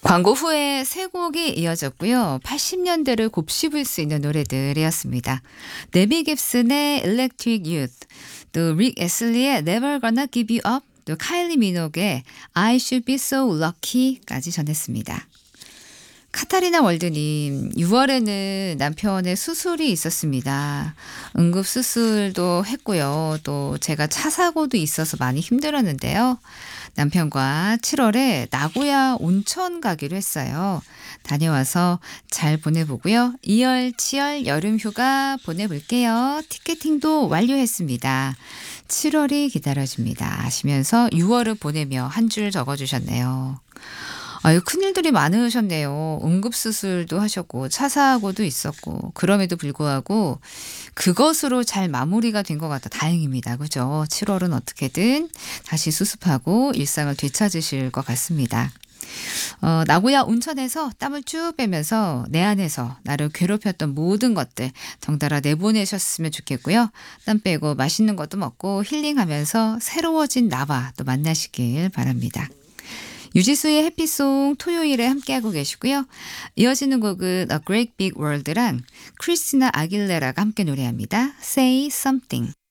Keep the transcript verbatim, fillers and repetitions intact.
광고 후에 세 곡이 이어졌고요. 팔십 년대를 곱씹을 수 있는 노래들이었습니다. 데비 깁슨의 Electric Youth, 또 릭 애슬리의 Never Gonna Give You Up, 또 카일리 미녹의 I Should Be So Lucky까지 전했습니다. 카타리나 월드님, 유월에는 남편의 수술이 있었습니다. 응급수술도 했고요. 또 제가 차 사고도 있어서 많이 힘들었는데요. 남편과 칠월에 나고야 온천 가기로 했어요. 다녀와서 잘 보내보고요. 이월, 칠월 여름 휴가 보내볼게요. 티켓팅도 완료했습니다. 칠월이 기다려집니다 하시면서 유월을 보내며 한 줄 적어주셨네요. 아유, 큰일들이 많으셨네요. 응급수술도 하셨고 차 사고도 있었고 그럼에도 불구하고 그것으로 잘 마무리가 된 것 같아 다행입니다. 그죠? 칠월은 어떻게든 다시 수습하고 일상을 되찾으실 것 같습니다. 어, 나고야 온천에서 땀을 쭉 빼면서 내 안에서 나를 괴롭혔던 모든 것들 덩달아 내보내셨으면 좋겠고요. 땀 빼고 맛있는 것도 먹고 힐링하면서 새로워진 나와 또 만나시길 바랍니다. 유지수의 해피송 토요일에 함께하고 계시고요. 이어지는 곡은 A Great Big World랑 크리스티나 아길레라가 함께 노래합니다. Say Something.